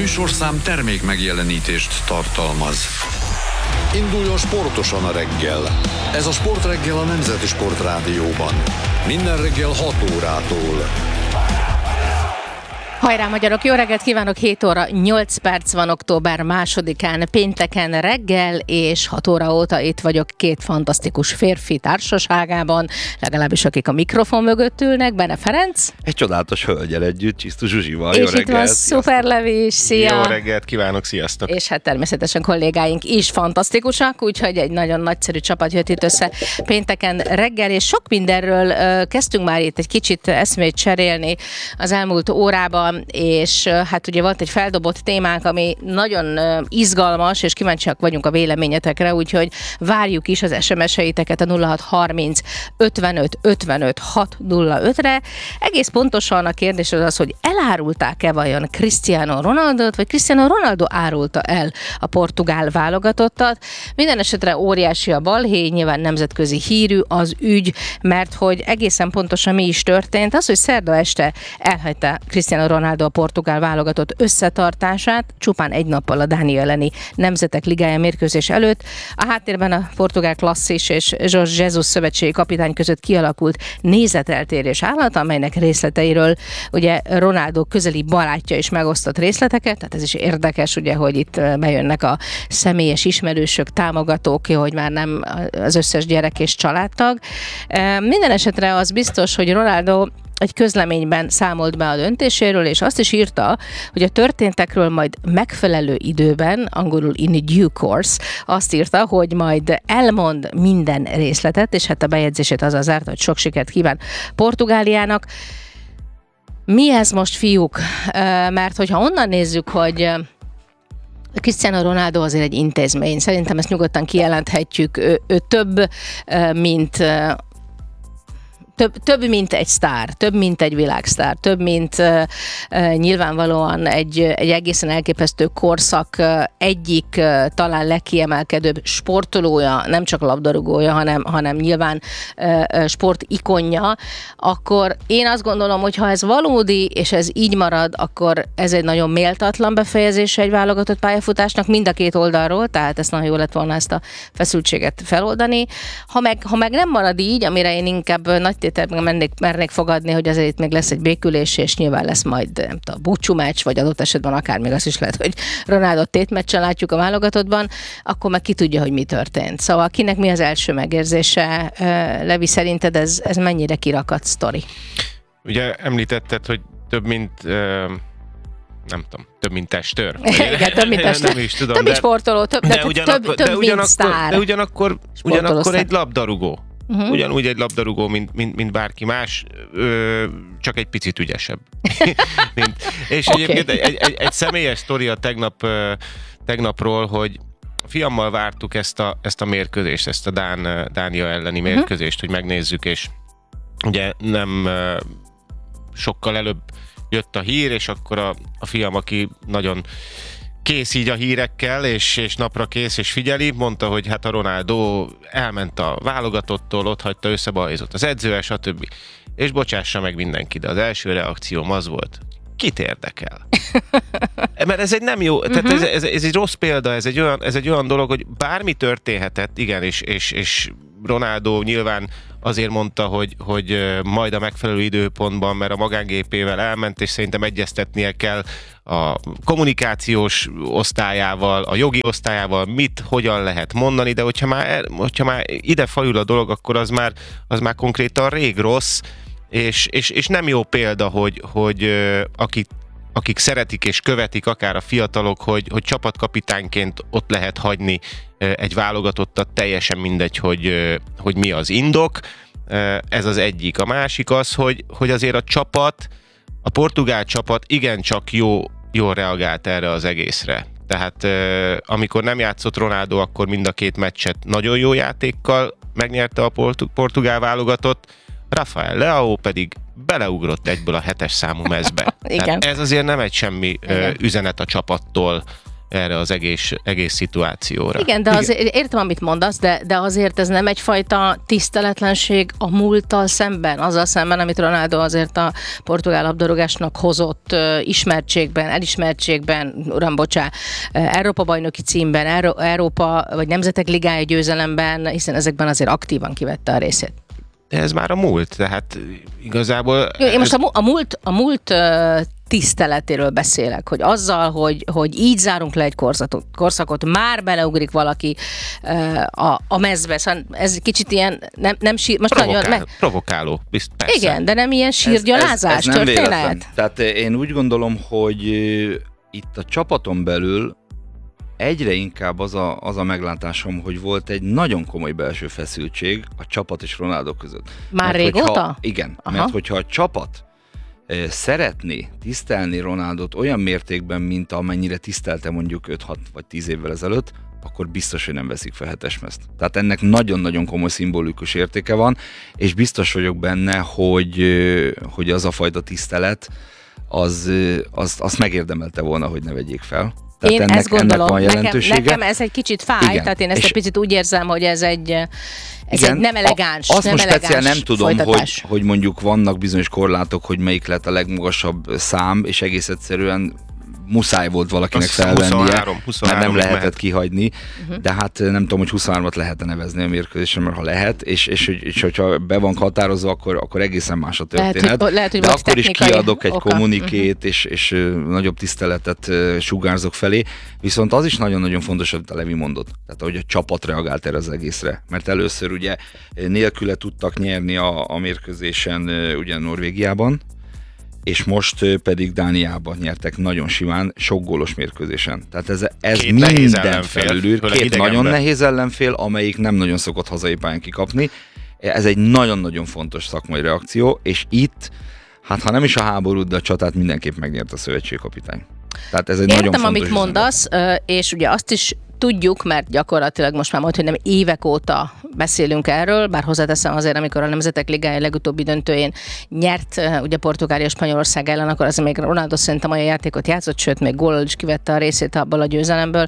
műsorszám termék megjelenítést tartalmaz. Induljon sportosan a reggel. Ez a Sportreggel a Nemzeti Sportrádióban. Minden reggel 6 órától. Hajrá magyarok, jó reggelt kívánok, 7 óra 8 perc van október 2-án, pénteken reggel, és 6 óra óta itt vagyok két fantasztikus férfi társaságában, legalábbis akik a mikrofon mögött ülnek, Bene Ferenc. Egy csodálatos hölgyel együtt, Csisztus Zsuzsival, jó reggelt. És itt van Szuper Levi is, szia! Jó reggelt kívánok, sziasztok! És hát természetesen kollégáink is fantasztikusak, úgyhogy egy nagyon nagyszerű csapat jött itt össze pénteken reggel, és sok mindenről kezdtünk már itt egy kicsit eszmét cserélni az elmúlt órában, és hát ugye volt egy feldobott témánk, ami nagyon izgalmas, és kíváncsiak vagyunk a véleményetekre, úgyhogy várjuk is az SMS-eiteket a 0630 55 55 605-re. Egész pontosan a kérdés az, hogy elárulták-e vajon Cristiano Ronaldot, vagy Cristiano Ronaldo árulta el a portugál válogatottat. Minden esetre óriási a balhé, nyilván nemzetközi hírű az ügy, mert hogy egészen pontosan mi is történt. Az, hogy szerda este elhagyta Cristiano Ronaldo a portugál válogatott összetartását, csupán egy nappal a Dánia elleni Nemzetek Ligája mérkőzés előtt. A háttérben a portugál klasszis és Jorge Jesus szövetségi kapitány között kialakult nézeteltérés állat, amelynek részleteiről ugye Ronaldo közeli barátja is megosztott részleteket, tehát ez is érdekes, ugye, hogy itt bejönnek a személyes ismerősök, támogatók, hogy már nem az összes gyerek és családtag. Minden esetre az biztos, hogy Ronaldo egy közleményben számolt be a döntéséről, és azt is írta, hogy a történtekről majd megfelelő időben, angolul in due course, azt írta, hogy majd elmond minden részletet, és hát a bejegyzését azzal zárta, hogy sok sikert kíván Portugáliának. Mi ez most, fiúk? Mert hogyha onnan nézzük, hogy Cristiano Ronaldo azért egy intézmény, szerintem ezt nyugodtan kijelenthetjük, ő több mint egy sztár, több mint egy világsztár, több mint nyilvánvalóan egy egészen elképesztő korszak egyik talán legkiemelkedőbb sportolója, nem csak labdarúgója, hanem nyilván sportikonja, akkor én azt gondolom, hogy ha ez valódi, és ez így marad, akkor ez egy nagyon méltatlan befejezése egy válogatott pályafutásnak mind a két oldalról, tehát ezt nagyon jó lett volna ezt a feszültséget feloldani. Ha meg nem marad így, amire én inkább nagy mernék fogadni, hogy azért itt még lesz egy békülés, és nyilván lesz majd nem tudom, búcsú meccs, vagy adott esetben akár még az is lehet, hogy Ronaldo tétmeccsen látjuk a válogatottban, akkor meg ki tudja, hogy mi történt. Szóval kinek mi az első megérzése? Levi, szerinted ez mennyire kirakat sztori? Ugye említetted, hogy több mint több mint testőr. Igen, több mint testőr. Nem is tudom, több mint sportoló, több mint sztár. De ugyanakkor egy labdarúgó. Ugyanúgy egy labdarúgó, mint bárki más, csak egy picit ügyesebb. És egyébként egy személyes sztori a tegnapról, hogy a fiammal vártuk ezt a mérkőzést, ezt a Dánia elleni mérkőzést, hogy megnézzük, és ugye nem sokkal előbb jött a hír, és akkor a fiam, aki nagyon kész így a hírekkel, és napra kész, és figyeli, mondta, hogy hát a Ronaldo elment a válogatottól, ott hagyta, összebajzott az edzővel, stb. És bocsássa meg mindenki, de az első reakcióm az volt, kit érdekel? Mert ez egy nem jó, tehát ez egy rossz példa, ez egy olyan dolog, hogy bármi történhetett, igen, és Ronaldo nyilván azért mondta, hogy majd a megfelelő időpontban, mert a magángépével elment, és szerintem egyeztetnie kell a kommunikációs osztályával, a jogi osztályával, hogyan lehet mondani, de hogyha már ide fajul a dolog, akkor az már konkrétan rég rossz, és nem jó példa, hogy akik szeretik és követik, akár a fiatalok, hogy csapatkapitányként ott lehet hagyni egy válogatottat, teljesen mindegy, hogy mi az indok. Ez az egyik. A másik az, hogy azért a portugál csapat igencsak jól reagált erre az egészre. Tehát amikor nem játszott Ronaldo, akkor mind a két meccset nagyon jó játékkal megnyerte a portugál válogatott, Rafael Leao pedig beleugrott egyből a 7-es számú mezbe. Igen. Ez azért nem egy semmi üzenet a csapattól, erre az egész szituációra. Igen, de azért értem, amit mondasz, de azért ez nem egyfajta tiszteletlenség a múlttal szemben, azzal szemben, amit Ronaldo azért a portugál labdarúgásnak hozott ismertségben, elismertségben, Európa-bajnoki címben, Európa vagy Nemzetek Ligája győzelemben, hiszen ezekben azért aktívan kivette a részét. De ez már a múlt, tehát igazából... Én most a múlt tiszteletéről beszélek, hogy azzal, hogy így zárunk le egy korszakot, már beleugrik valaki a mezbe, szóval ez kicsit ilyen, nem sír, most provokáló, persze. Igen, de nem ilyen sírgyalázás ez történet. Véletlen. Tehát én úgy gondolom, hogy itt a csapaton belül egyre inkább az a meglátásom, hogy volt egy nagyon komoly belső feszültség a csapat és Ronaldo között. Már régóta? Igen, aha. Mert hogyha a csapat szeretné tisztelni Ronaldot olyan mértékben, mint amennyire tisztelte mondjuk 5-6 vagy 10 évvel ezelőtt, akkor biztos, hogy nem veszik fel 7-es mezt. Tehát ennek nagyon-nagyon komoly szimbolikus értéke van, és biztos vagyok benne, hogy az a fajta tisztelet, azt megérdemelte volna, hogy ne vegyék fel. Tehát én ezt gondolom, van jelentősége. nekem ez egy kicsit fáj, igen. Tehát én ezt egy picit úgy érzem, hogy ez egy nem elegáns Azt most speciál nem tudom, hogy mondjuk vannak bizonyos korlátok, hogy melyik lett a legmagasabb szám, és egész egyszerűen muszáj volt valakinek felvennie, 23 mert nem lehetett kihagyni, de hát nem tudom, hogy 23-at lehet nevezni a mérkőzésen, mert ha lehet, és hogyha be van határozva, akkor egészen más a történet. Lehet, hogy de akkor is kiadok egy oka. kommunikét, és nagyobb tiszteletet sugárzok felé, viszont az is nagyon-nagyon fontos, amit a Levi mondott, tehát ahogy a csapat reagált erre az egészre, mert először ugye nélküle tudtak nyerni a mérkőzésen ugye Norvégiában, és most pedig Dániában nyertek nagyon simán, sok gólos mérkőzésen. Tehát ez minden felülről, két nagyon nehéz ellenfél, amelyik nem nagyon szokott hazai pályán kikapni. Ez egy nagyon-nagyon fontos szakmai reakció, és itt, hát ha nem is a háborút, de a csatát mindenképp megnyert a szövetségkapitány. Tehát ez egy értem, nagyon fontos amit mondasz, és ugye azt is tudjuk, mert gyakorlatilag most már hogy nem évek óta beszélünk erről, bár hozzáteszem azért, amikor a Nemzetek Ligája legutóbbi döntőjén nyert ugye Portugália Spanyolország ellen, akkor azért még Ronaldo szerintem olyan játékot játszott, sőt még góllal is kivette a részét abból a győzelemből,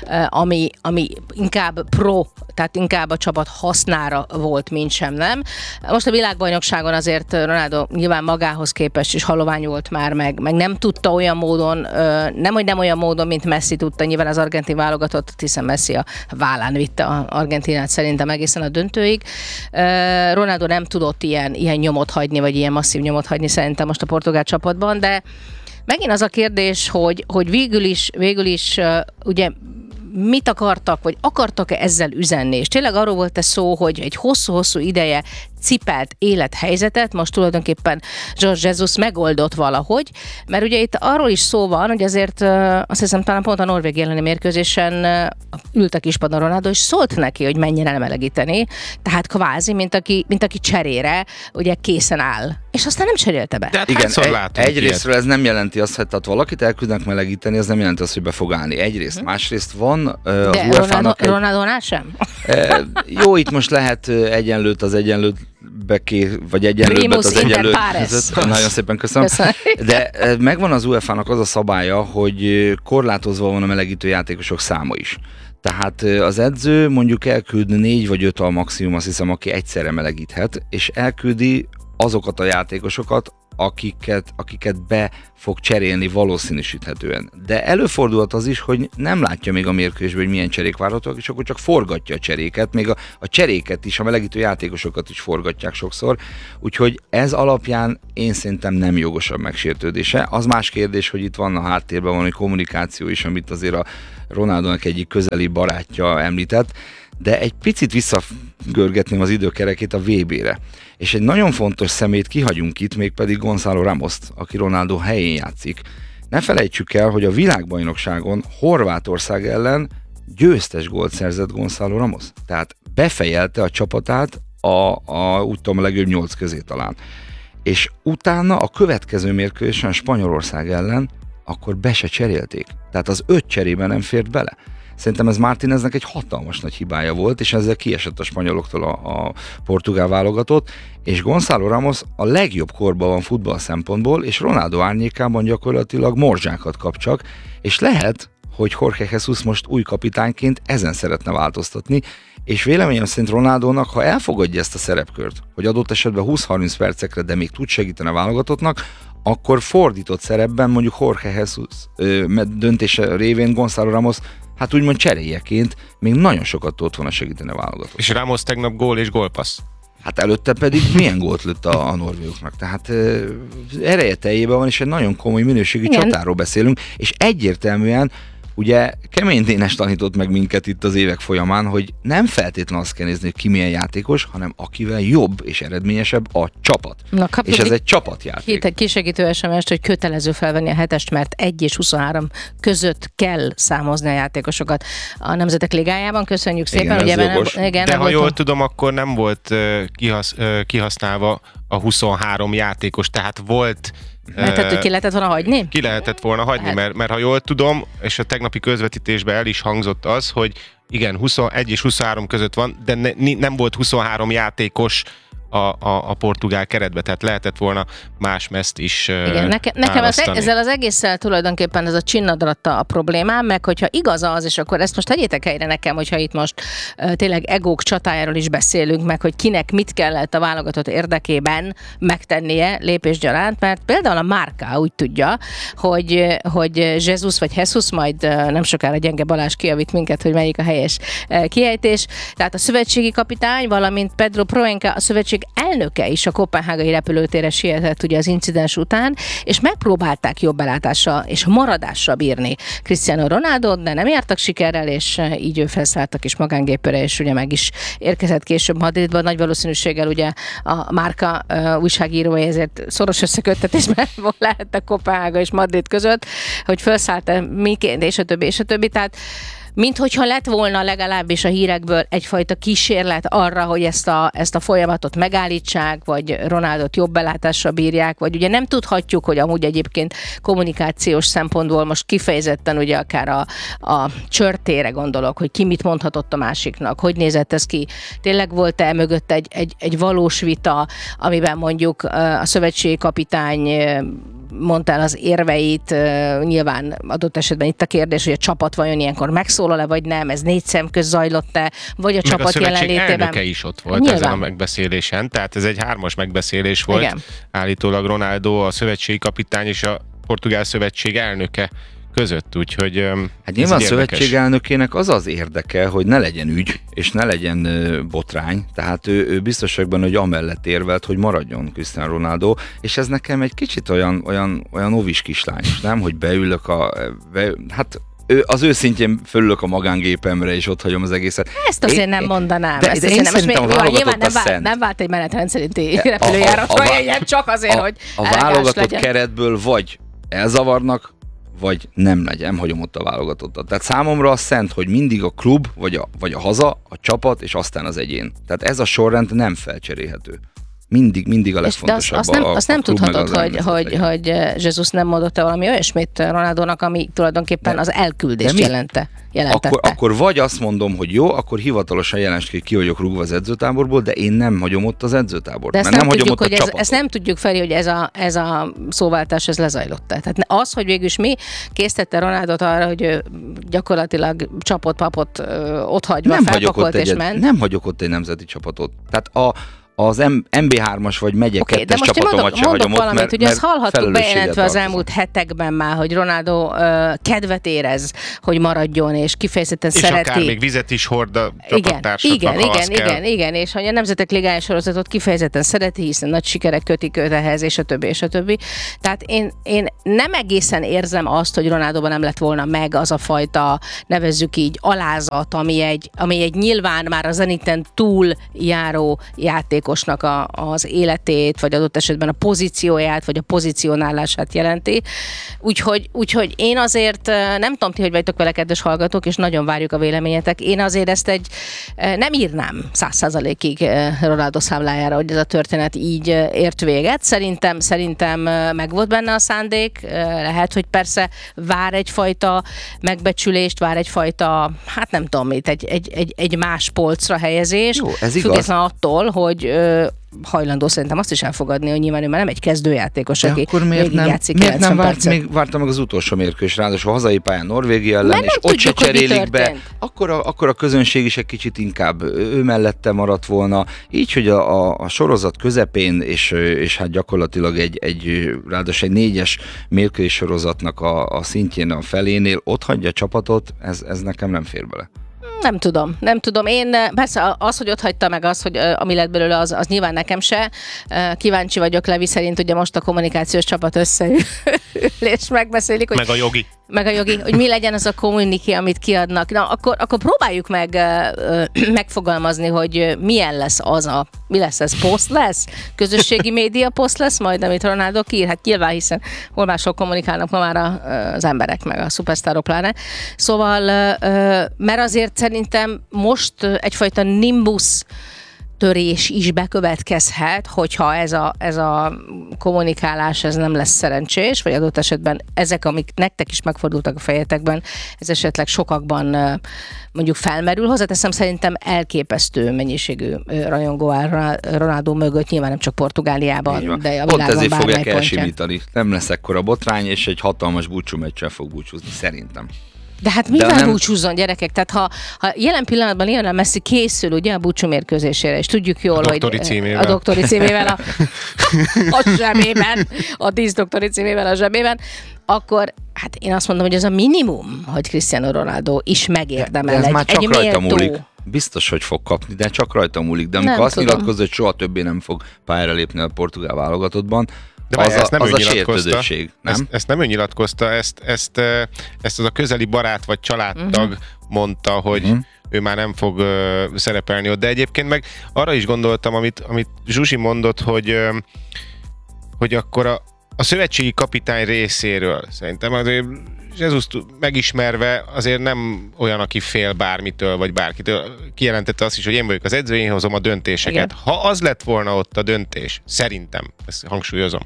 ami inkább tehát inkább a csapat hasznára volt, mint sem nem. Most a világbajnokságon azért Ronaldo nyilván magához képest is halovány volt már, meg nem tudta olyan módon, nem olyan módon, mint Messi tudta, nyilván az argentin válogatott, hiszen Messi a vállán vitte a Argentinát szerintem egészen a döntőig. Ronaldo nem tudott ilyen nyomot hagyni, vagy ilyen masszív nyomot hagyni szerintem most a portugál csapatban, de megint az a kérdés, hogy végül is ugye mit akartak, vagy akartak-e ezzel üzenni? És tényleg arról volt szó, hogy egy hosszú-hosszú ideje cipelt élethelyzetet most tulajdonképpen Jorge Jesus megoldott valahogy, mert ugye itt arról is szó van, hogy azért azt hiszem talán pont a Norvég elleni mérkőzésen ült a kispadon Ronaldo, és szólt neki, hogy menjen el melegíteni, tehát kvázi, mint aki cserére ugye készen áll. És aztán nem cserélte be. Igen, egyrésztről ez nem jelenti azt, hogy tehát valakit elküldnek melegíteni, az nem jelenti azt, hogy be fog állni. Egyrészt. Másrészt van az UEFA-nak Ronaldónál sem? Jó, itt most lehet egyenlőt az egyenlőt vagy egyenlőbbet az egyenlőt között. Nagyon szépen köszönöm. De megvan az UEFA-nak az a szabálya, hogy korlátozva van a melegítő játékosok száma is. Tehát az edző mondjuk elküld 4 vagy 5 a maximum, azt hiszem, aki egyszerre melegíthet, és elküldi azokat a játékosokat, akiket be fog cserélni valószínűsíthetően. De előfordulhat az is, hogy nem látja még a mérkőzésben, hogy milyen cserék várhatóak, és akkor csak forgatja a cseréket, még a cseréket is, a melegítő játékosokat is forgatják sokszor, úgyhogy ez alapján én szerintem nem jogos a megsértődése. Az más kérdés, hogy itt van a háttérben valami kommunikáció is, amit azért a Ronaldónak egyik közeli barátja említett, de egy picit visszagörgetném az időkerekét a VB-re. És egy nagyon fontos szemét kihagyunk itt, mégpedig Gonzalo Ramoszt, aki Ronaldo helyén játszik. Ne felejtsük el, hogy a világbajnokságon Horvátország ellen győztes gólt szerzett Gonzalo Ramos. Tehát befejelte a csapatát úgy tudom, a legjobb 8 közé talán. És utána a következő mérkőzésen Spanyolország ellen akkor be se cserélték. Tehát az 5 cserében nem fért bele. Szerintem ez Martíneznek egy hatalmas nagy hibája volt, és ezzel kiesett a spanyoloktól a portugál válogatott, és Gonzalo Ramos a legjobb korban van futball szempontból, és Ronaldo árnyékában gyakorlatilag morzsákat kap csak, és lehet, hogy Jorge Jesus most új kapitányként ezen szeretne változtatni, és véleményem szerint Ronaldónak, ha elfogadja ezt a szerepkört, hogy adott esetben 20-30 percekre, de még tud segíteni a válogatottnak, akkor fordított szerepben mondjuk Jorge Jesus döntése révén Gonzalo Ramos, hát úgymond cseréljeként még nagyon sokat tudott volna segíteni a válogatott. És Ramos tegnap gól és gólpassz. Hát előtte pedig milyen gólt lőtt a norvégoknak. Tehát ereje teljében van, és egy nagyon komoly minőségi csatáról beszélünk, és egyértelműen ugye Kemény Dénes tanított meg minket itt az évek folyamán, hogy nem feltétlenül azt kell nézni, hogy ki milyen játékos, hanem akivel jobb és eredményesebb a csapat. És ez egy csapatjáték. Egy kisegítő SMS-t, hogy kötelező felvenni a 7-est, mert 1 és 23 között kell számozni a játékosokat a Nemzetek Ligájában. Köszönjük szépen. Igen, de ha jól tudom, akkor nem volt kihasználva a 23 játékos, tehát volt... Tehát, hogy ki lehetett volna hagyni? Ki lehetett volna hagyni, mert ha jól tudom, és a tegnapi közvetítésben el is hangzott az, hogy igen, 21 és 23 között van, de nem volt 23 játékos a portugál keretbe, tehát lehetett volna más mezt is igen, nekem ezzel az egésszel tulajdonképpen ez a csinnadratta a problémám, meg hogyha igaz az, és akkor ezt most tegyétek helyre nekem, hogyha itt most tényleg egók csatájáról is beszélünk, meg hogy kinek mit kellett a válogatott érdekében megtennie lépésgyaránt, mert például a Marca úgy tudja, hogy Jesus vagy Jesus, majd nem sokára Gyenge Balázs kijavít minket, hogy melyik a helyes kiejtés, tehát a szövetségi kapitány, valamint Pedro Proenca, a szövetség elnöke is a koppenhágai repülőtérre sietett ugye az incidens után, és megpróbálták jobb belátással és maradással bírni Cristiano Ronaldot, de nem jártak sikerrel, és így ő felszálltak is magángépére, és ugye meg is érkezett később Madridba. Nagy valószínűséggel ugye a Marca újságírói ezért szoros összeköttetésben lehettek Koppenhága és Madrid között, hogy felszállt miként, és a többi. Tehát minthogyha lett volna legalábbis a hírekből egyfajta kísérlet arra, hogy ezt a folyamatot megállítsák, vagy Ronaldot jobb belátásra bírják, vagy ugye nem tudhatjuk, hogy amúgy egyébként kommunikációs szempontból most kifejezetten ugye akár a csörtére gondolok, hogy ki mit mondhatott a másiknak, hogy nézett ez ki. Tényleg volt-e mögött egy valós vita, amiben mondjuk a szövetségi kapitány mondta el az érveit, nyilván adott esetben itt a kérdés, hogy a csapat vajon ilyenkor megszólal-e, vagy nem, ez 4 szem közt zajlott-e, vagy a csapat jelenlétében. A elnöke is ott volt ezen a megbeszélésen, tehát ez egy 3-as megbeszélés volt. Igen. Állítólag Ronaldo, a szövetségi kapitány és a portugál szövetség elnöke között, úgyhogy hát nyilván a szövetség elnökének az érdeke, hogy ne legyen ügy, és ne legyen botrány, tehát ő biztos vagyok benne, hogy amellett érvelt, hogy maradjon Cristiano Ronaldo, és ez nekem egy kicsit olyan óvis kislány is, nem? Hogy beülök hát az őszintén fölülök a magángépemre, és ott hagyom az egészet. Ezt azért nem mondanám. De én szerintem a válogatott nem vált egy menetrend szerinti repülőjáratra, csak azért, hogy a válogatott keretből vagy elzavarnak, vagy nem hagyom ott a válogatottat. Tehát számomra az szent, hogy mindig a klub, vagy a haza, a csapat, és aztán az egyén. Tehát ez a sorrend nem felcserélhető. Mindig a legfontosabb. Azt nem tudhatod, hogy Jesus nem mondott-e valami olyasmit Ronaldónak, ami tulajdonképpen az elküldést jelentette. Akkor vagy azt mondom, hogy jó, akkor hivatalosan jelensd ki vagyok rúgva az edzőtáborból, de én nem hagyom ott az edzőtábort. De ezt nem tudjuk, Feri, hogy ez a szóváltás ez lezajlott-e. Tehát az, hogy végülis mi késztette Ronaldot arra, hogy ő gyakorlatilag csapott papot otthagyva felpakolt és ment. Nem hagyok ott egy nemzeti csapatot. Tehát az MB3-as vagy megye 2-es csapatomat sem hagyom ott, mert ugye ezt hallhattuk bejelentve az elmúlt hetekben már, hogy Ronaldo kedvet érez, hogy maradjon, és kifejezetten szereti. És akár még vizet is hord a csapattársaknak, igen, és hogy a Nemzetek Ligája sorozatot kifejezetten szereti, hiszen nagy sikerek kötik őt ehhez, és a többi. Tehát én nem egészen érzem azt, hogy Ronaldóban nem lett volna meg az a fajta, nevezzük így, alázat, ami egy nyilván már a Zeniten túl járó játék az életét, vagy adott esetben a pozícióját, vagy a pozícionálását jelenti. Úgyhogy én azért, nem tudom ti, hogy vagytok vele, kedves hallgatók, és nagyon várjuk a véleményetek. Én azért ezt nem írnám 100%-ig Ronaldo számlájára, hogy ez a történet így ért véget. Szerintem meg volt benne a szándék. Lehet, hogy persze vár egyfajta megbecsülést, vár egyfajta, hát nem tudom mit, egy más polcra helyezés. Jó, ez igaz. Független attól, hogy hajlandó szerintem azt is elfogadni, hogy nyilván ő már nem egy kezdőjátékos, aki végigjátszik 90 percet. Vártam meg az utolsó mérkőzés, ráadásul a hazai pályán Norvégia ellen, és ott se cserélik be. Akkor a közönség is egy kicsit inkább ő mellette maradt volna. Így, hogy a sorozat közepén, és hát gyakorlatilag ráadásul egy 4-es mérkőzés sorozatnak a szintjén a felénél ott hagyja a csapatot, ez nekem nem fér bele. Nem tudom. Én persze az, hogy ott hagyta meg az, hogy ami lett belőle, az nyilván nekem se. Kíváncsi vagyok Levi szerint, ugye most a kommunikációs csapat összeül, és megbeszélik, hogy... Meg a jogi, hogy mi legyen az a kommuniké, amit kiadnak. Na, akkor próbáljuk meg megfogalmazni, hogy milyen lesz mi lesz ez? Poszt lesz? Közösségi média poszt lesz majd, amit Ronaldo kiír? Hát nyilván, hiszen hol máshol kommunikálnak ma már az emberek, meg a szupersztárok pláne. Szóval, mert azért szerintem most egyfajta nimbus törés is bekövetkezhet, hogyha ez a kommunikálás ez nem lesz szerencsés, vagy adott esetben ezek, amik nektek is megfordultak a fejetekben, ez esetleg sokakban mondjuk felmerül. Hozzáteszem, szerintem elképesztő mennyiségű rajongó áll Ronaldo mögött, nyilván nem csak Portugáliában, de a világon bármely ezért fogják elsimítani. Nem lesz ekkora botrány, és egy hatalmas búcsúmeccsel fog búcsúzni, szerintem. De hát mivel búcsúzzon, gyerekek? Tehát ha jelen pillanatban Lionel Messi készül ugye a búcsú mérkőzésére, és tudjuk jól, a doktori címével a zsebében, a 10 doktori címével a zsebében, akkor hát én azt mondom, hogy ez a minimum, hogy Cristiano Ronaldo is megérdemel egy méltó. Biztos, hogy fog kapni, de csak rajta múlik. De amikor azt nyilatkozza, hogy soha többé nem fog pályára lépni a portugál válogatottban, de ezt nem az ő a sértődöttség, nem? Ezt nem ő nyilatkozta, ezt az a közeli barát vagy családtag mondta, hogy ő már nem fog szerepelni ott. De egyébként meg arra is gondoltam, amit Zsuzsi mondott, hogy akkor a szövetségi kapitány részéről szerintem azért Jesust megismerve azért nem olyan, aki fél bármitől, vagy bárkitől. Kijelentette azt is, hogy én vagyok az edző, én hozom a döntéseket. Igen. Ha az lett volna ott a döntés, szerintem, ezt hangsúlyozom,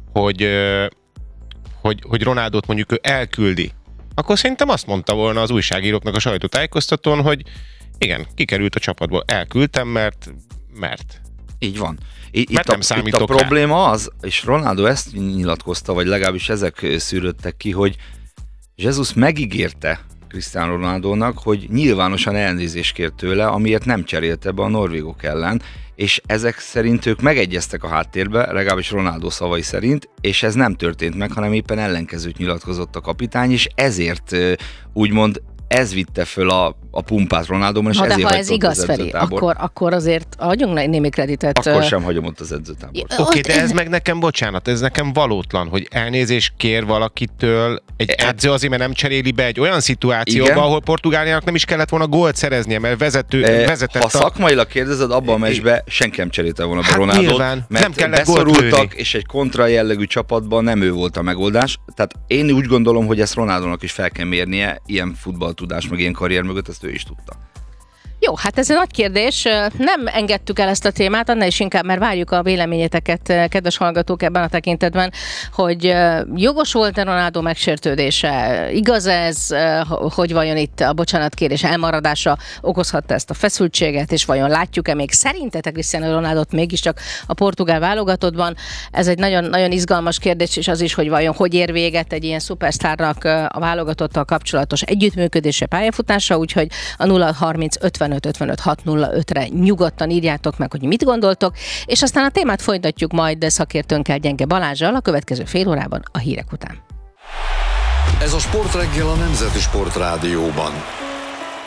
hogy Ronaldot mondjuk ő elküldi, akkor szerintem azt mondta volna az újságíróknak a sajtótájékoztatón, hogy igen, kikerült a csapatból. Elküldtem, mert. Így van. Itt a probléma az, és Ronaldo ezt nyilatkozta, vagy legalábbis ezek szűrődtek ki, hogy Jesus megígérte Cristiano Ronaldónak, hogy nyilvánosan elnézést kért tőle, amiért nem cserélte be a norvégok ellen, és ezek szerint ők megegyeztek a háttérbe, legalábbis Ronaldo szavai szerint, és ez nem történt meg, hanem éppen ellenkezőt nyilatkozott a kapitány, és ezért úgymond ez vitte föl a pumpát Ronaldóban, és ezért ha ez igaz, Feri, akkor azért adjunk némi kreditet. Akkor sem hagyom ott az edzőtábor. Oké, de ez meg nekem, bocsánat, ez nekem valótlan, hogy elnézést kér valakitől egy edző azért, mert nem cseréli be egy olyan szituációba, igen, ahol Portugáliának nem is kellett volna gólt szereznie, mert vezetett. Ha szakmailag kérdezed, abban a meccsben senki nem cserélte volna be Ronaldót, mert nem kellett beszorultak, és egy kontra jellegű csapatban nem ő volt a megoldás. Tehát én úgy gondolom, hogy ezt Ronaldónak is fel kell mérnie, ilyen futballtudás, meg ilyen karrier mögött, ezt ő is tudta. Jó, hát ez egy nagy kérdés. Nem engedtük el ezt a témát, annál is inkább, mert várjuk a véleményeteket, kedves hallgatók, ebben a tekintetben, hogy jogos volt-e Ronaldo megsértődése? Igaz ez, hogy vajon itt a bocsánatkérés elmaradása okozhatta ezt a feszültséget, és vajon látjuk-e még szerintetek Cristiano Ronaldot mégiscsak a portugál válogatottban? Ez egy nagyon, nagyon izgalmas kérdés, és az is, hogy vajon hogy ér véget egy ilyen szupersztárnak a válogatottal kapcsolatos együttműködése, pályafutása, úgyhogy a 0-30-55-55-605-re nyugodtan írjátok meg, hogy mit gondoltok, és aztán a témát folytatjuk majd szakértőnkkel, Gyenge Balázsral a következő fél órában a hírek után. Ez a Sportreggel a Nemzeti Sportrádióban.